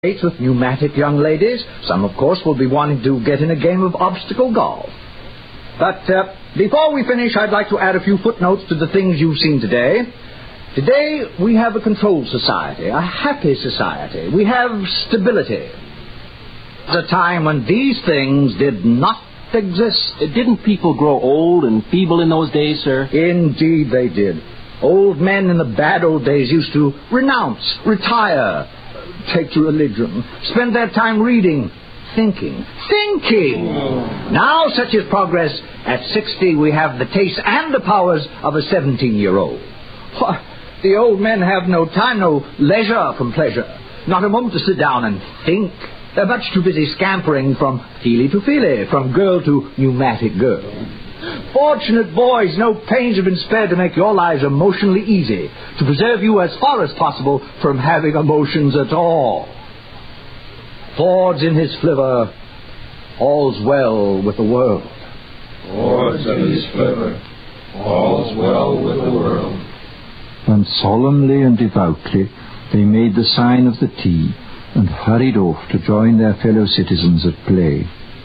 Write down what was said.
with pneumatic young ladies. Some, of course, will be wanting to get in a game of obstacle golf. But before we finish, I'd like to add a few footnotes to the things you've seen today. Today, we have a controlled society, a happy society. We have stability. There's a time when these things did not exist. Didn't people grow old and feeble in those days, sir? Indeed they did. Old men in the bad old days used to renounce, retire, take to religion, spend their time reading, thinking. Now, such is progress. At 60, we have the taste and the powers of a 17-year-old. The old men have no time, no leisure from pleasure, not a moment to sit down and think. They're much too busy scampering from feely to feely, from girl to pneumatic girl. Fortunate boys, no pains have been spared to make your lives emotionally easy, to preserve you as far as possible from having emotions at all. Ford's in his flivver, all's well with the world. Ford's in his flivver, all's well with the world. And solemnly and devoutly they made the sign of the T and hurried off to join their fellow citizens at play.